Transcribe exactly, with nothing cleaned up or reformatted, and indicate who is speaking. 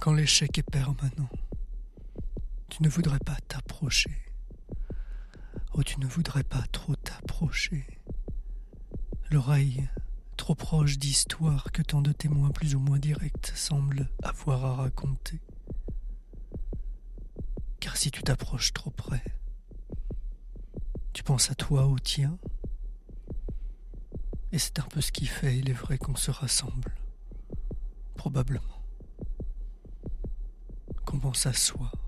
Speaker 1: Quand l'échec est permanent, tu ne voudrais pas t'approcher. Oh, tu ne voudrais pas trop t'approcher. L'oreille trop proche d'histoires que tant de témoins plus ou moins directs semblent avoir à raconter. Car si tu t'approches trop près, tu penses à toi, au tien, et c'est un peu ce qui fait, il est vrai, qu'on se rassemble. Probablement. Qu'on pense à soi.